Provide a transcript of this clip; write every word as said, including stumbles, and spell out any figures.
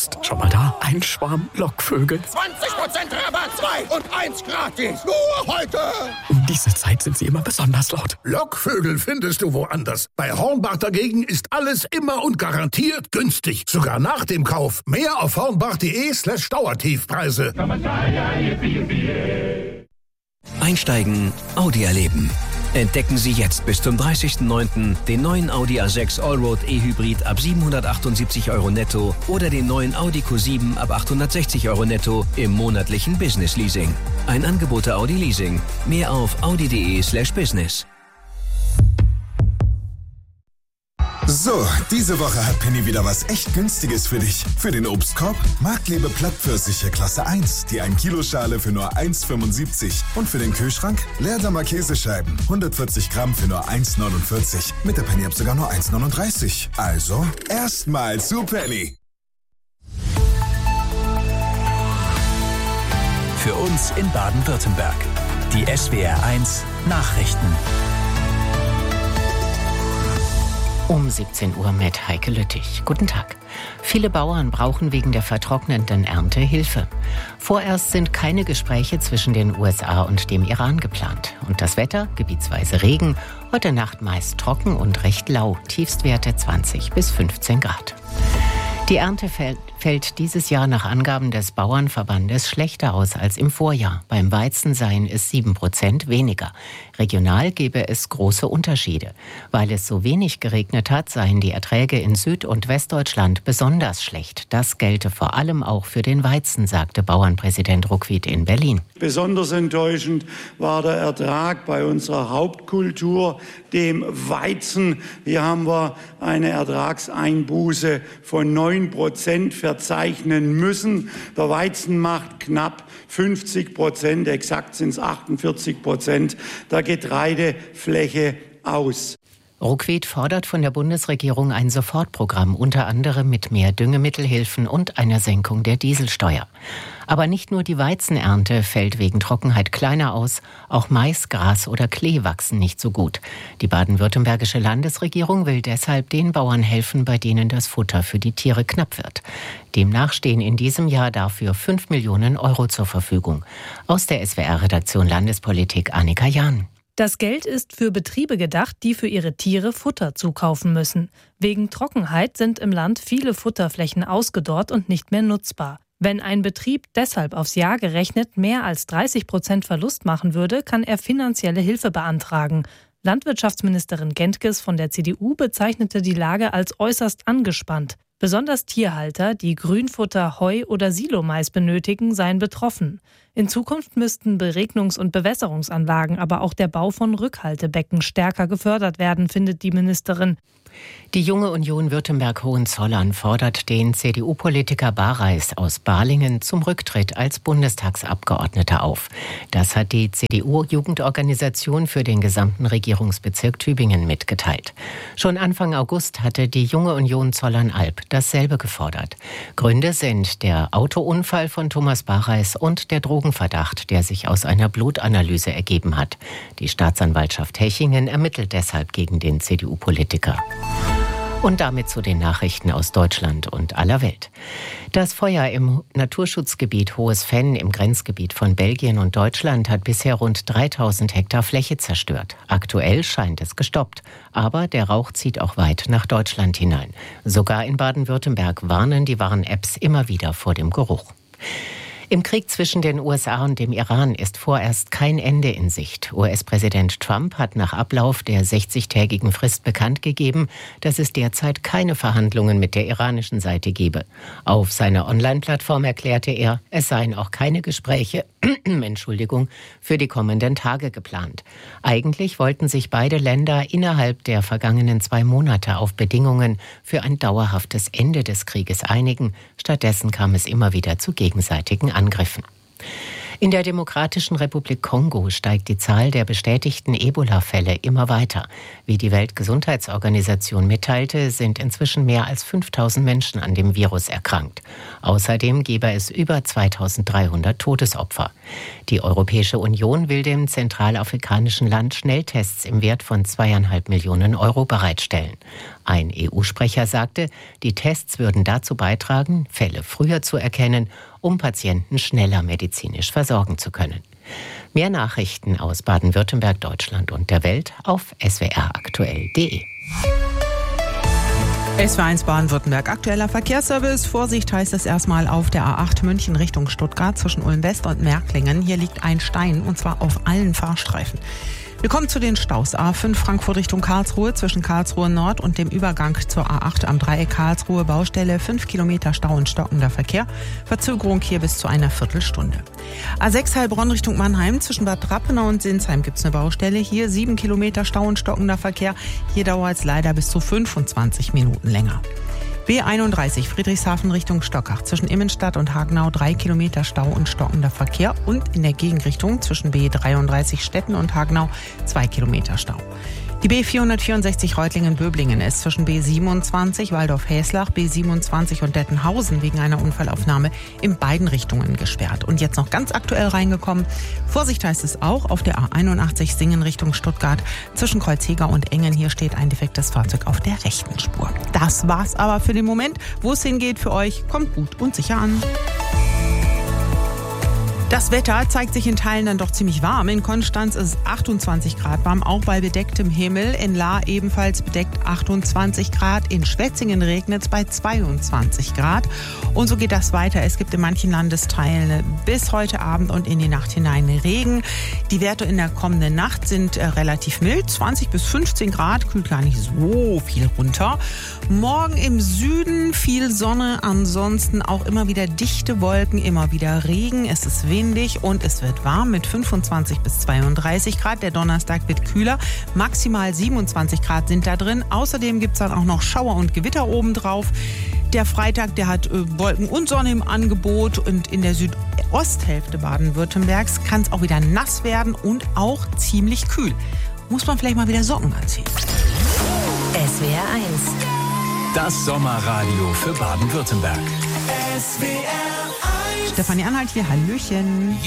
Psst, schau mal da, ein Schwarm Lockvögel. zwanzig Prozent Rabatt, zwei und eins gratis. Nur heute. Um diese Zeit sind sie immer besonders laut. Lockvögel findest du woanders. Bei Hornbach dagegen ist alles immer und garantiert günstig. Sogar nach dem Kauf. Mehr auf hornbach.de slash Dauertiefpreise. Einsteigen, Audi erleben. Entdecken Sie jetzt bis zum dreißigsten neunten den neuen Audi A sechs Allroad E-Hybrid ab siebenhundertachtundsiebzig Euro netto oder den neuen Audi Q sieben ab achthundertsechzig Euro netto im monatlichen Business Leasing. Ein Angebot der Audi Leasing. Mehr auf audi.de slash business. So, diese Woche hat Penny wieder was echt Günstiges für dich. Für den Obstkorb Marktlebe Plattpfirsiche Klasse eins, die ein Kilo Schale für nur eins Komma fünfundsiebzig. Und für den Kühlschrank Leerdammer Käsescheiben, hundertvierzig Gramm für nur eins Komma neunundvierzig. Mit der Penny-App sogar nur eins Komma neununddreißig. Also, erstmal zu Penny. Für uns in Baden-Württemberg. Die S W R eins Nachrichten. Um siebzehn Uhr mit Heike Lüttich. Guten Tag. Viele Bauern brauchen wegen der vertrocknenden Ernte Hilfe. Vorerst sind keine Gespräche zwischen den U S A und dem Iran geplant. Und das Wetter, gebietsweise Regen, heute Nacht meist trocken und recht lau, Tiefstwerte zwanzig bis fünfzehn Grad. Die Ernte fällt, fällt dieses Jahr nach Angaben des Bauernverbandes schlechter aus als im Vorjahr. Beim Weizen seien es sieben Prozent weniger. Regional gebe es große Unterschiede. Weil es so wenig geregnet hat, seien die Erträge in Süd- und Westdeutschland besonders schlecht. Das gelte vor allem auch für den Weizen, sagte Bauernpräsident Ruckwied in Berlin. Besonders enttäuschend war der Ertrag bei unserer Hauptkultur, dem Weizen. Hier haben wir eine Ertragseinbuße von neun Prozent verzeichnen müssen. Der Weizen macht knapp fünfzig Prozent, exakt sind es achtundvierzig Prozent der Getreidefläche aus. Ruckwied fordert von der Bundesregierung ein Sofortprogramm, unter anderem mit mehr Düngemittelhilfen und einer Senkung der Dieselsteuer. Aber nicht nur die Weizenernte fällt wegen Trockenheit kleiner aus, auch Mais, Gras oder Klee wachsen nicht so gut. Die baden-württembergische Landesregierung will deshalb den Bauern helfen, bei denen das Futter für die Tiere knapp wird. Demnach stehen in diesem Jahr dafür fünf Millionen Euro zur Verfügung. Aus der S W R-Redaktion Landespolitik Annika Jahn. Das Geld ist für Betriebe gedacht, die für ihre Tiere Futter zukaufen müssen. Wegen Trockenheit sind im Land viele Futterflächen ausgedorrt und nicht mehr nutzbar. Wenn ein Betrieb deshalb aufs Jahr gerechnet mehr als dreißig Prozent Verlust machen würde, kann er finanzielle Hilfe beantragen. Landwirtschaftsministerin Gentges von der C D U bezeichnete die Lage als äußerst angespannt. Besonders Tierhalter, die Grünfutter, Heu oder Silomais benötigen, seien betroffen. In Zukunft müssten Beregnungs- und Bewässerungsanlagen, aber auch der Bau von Rückhaltebecken stärker gefördert werden, findet die Ministerin. Die Junge Union Württemberg-Hohenzollern fordert den C D U-Politiker Bareis aus Balingen zum Rücktritt als Bundestagsabgeordneter auf. Das hat die C D U-Jugendorganisation für den gesamten Regierungsbezirk Tübingen mitgeteilt. Schon Anfang August hatte die Junge Union Zollernalb dasselbe gefordert. Gründe sind der Autounfall von Thomas Bareis und der Drogenverdacht, der sich aus einer Blutanalyse ergeben hat. Die Staatsanwaltschaft Hechingen ermittelt deshalb gegen den C D U-Politiker. Und damit zu den Nachrichten aus Deutschland und aller Welt. Das Feuer im Naturschutzgebiet Hohes Venn im Grenzgebiet von Belgien und Deutschland hat bisher rund dreitausend Hektar Fläche zerstört. Aktuell scheint es gestoppt, aber der Rauch zieht auch weit nach Deutschland hinein. Sogar in Baden-Württemberg warnen die Warn-Apps immer wieder vor dem Geruch. Im Krieg zwischen den U S A und dem Iran ist vorerst kein Ende in Sicht. U S-Präsident Trump hat nach Ablauf der sechzigtägigen Frist bekannt gegeben, dass es derzeit keine Verhandlungen mit der iranischen Seite gebe. Auf seiner Online-Plattform erklärte er, es seien auch keine Gespräche Entschuldigung, für die kommenden Tage geplant. Eigentlich wollten sich beide Länder innerhalb der vergangenen zwei Monate auf Bedingungen für ein dauerhaftes Ende des Krieges einigen. Stattdessen kam es immer wieder zu gegenseitigen Angriffen. In der Demokratischen Republik Kongo steigt die Zahl der bestätigten Ebola-Fälle immer weiter. Wie die Weltgesundheitsorganisation mitteilte, sind inzwischen mehr als fünftausend Menschen an dem Virus erkrankt. Außerdem gebe es über zweitausenddreihundert Todesopfer. Die Europäische Union will dem zentralafrikanischen Land Schnelltests im Wert von zweieinhalb Millionen Euro bereitstellen. Ein E U-Sprecher sagte, die Tests würden dazu beitragen, Fälle früher zu erkennen, um Patienten schneller medizinisch versorgen zu können. Mehr Nachrichten aus Baden-Württemberg, Deutschland und der Welt auf s w r aktuell punkt d e. S W R eins Baden-Württemberg, aktueller Verkehrsservice. Vorsicht heißt es erstmal auf der A acht München Richtung Stuttgart zwischen Ulm-West und Märklingen. Hier liegt ein Stein und zwar auf allen Fahrstreifen. Wir kommen zu den Staus. A fünf Frankfurt Richtung Karlsruhe zwischen Karlsruhe Nord und dem Übergang zur A acht am Dreieck Karlsruhe Baustelle. fünf Kilometer Stau und stockender Verkehr. Verzögerung hier bis zu einer Viertelstunde. A sechs Heilbronn Richtung Mannheim zwischen Bad Rappenau und Sinsheim gibt es eine Baustelle. Hier sieben Kilometer Stau und stockender Verkehr. Hier dauert es leider bis zu fünfundzwanzig Minuten länger. B einunddreißig Friedrichshafen Richtung Stockach zwischen Immenstadt und Hagenau drei Kilometer Stau und stockender Verkehr und in der Gegenrichtung zwischen B dreiunddreißig Stetten und Hagenau zwei Kilometer Stau. Die B vierhundertvierundsechzig Reutlingen-Böblingen ist zwischen B siebenundzwanzig Waldorf-Häslach, B siebenundzwanzig und Dettenhausen wegen einer Unfallaufnahme in beiden Richtungen gesperrt. Und jetzt noch ganz aktuell reingekommen. Vorsicht heißt es auch auf der A einundachtzig Singen Richtung Stuttgart zwischen Kreuzheger und Engen. Hier steht ein defektes Fahrzeug auf der rechten Spur. Das war's aber für den Moment. Wo es hingeht für euch, kommt gut und sicher an. Das Wetter zeigt sich in Teilen dann doch ziemlich warm. In Konstanz ist es achtundzwanzig Grad warm, auch bei bedecktem Himmel. In Lahr ebenfalls bedeckt achtundzwanzig Grad. In Schwetzingen regnet es bei zweiundzwanzig Grad. Und so geht das weiter. Es gibt in manchen Landesteilen bis heute Abend und in die Nacht hinein Regen. Die Werte in der kommenden Nacht sind äh, relativ mild. zwanzig bis fünfzehn Grad, kühlt gar nicht so viel runter. Morgen im Süden viel Sonne, ansonsten auch immer wieder dichte Wolken, immer wieder Regen. Es ist windig und es wird warm mit fünfundzwanzig bis zweiunddreißig Grad. Der Donnerstag wird kühler, maximal siebenundzwanzig Grad sind da drin. Außerdem gibt es dann auch noch Schauer und Gewitter obendrauf. Der Freitag, der hat äh, Wolken und Sonne im Angebot und in der Südosthälfte Baden-Württembergs kann es auch wieder nass werden und auch ziemlich kühl. Muss man vielleicht mal wieder Socken anziehen. S W R eins. Das Sommerradio für Baden-Württemberg. S W R eins. Stefanie Anhalt hier, Hallöchen.